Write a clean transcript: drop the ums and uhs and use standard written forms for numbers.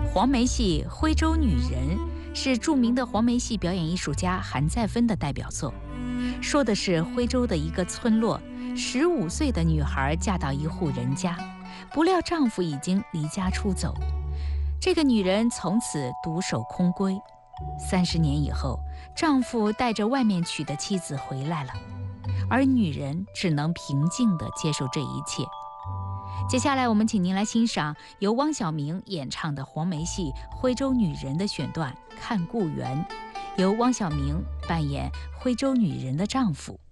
黄梅戏《徽州女人》是著名的黄梅戏表演艺术家韩再芬的代表作，说的是徽州的一个村落，15岁的女孩嫁到一户人家，不料丈夫已经离家出走，这个女人从此独守空闺。30年以后，丈夫带着外面娶的妻子回来了，而女人只能平静地接受这一切。接下来我们请您来欣赏由汪晓明演唱的黄梅戏《徽州女人》的选段《看故园》，由汪晓明扮演徽州女人的丈夫。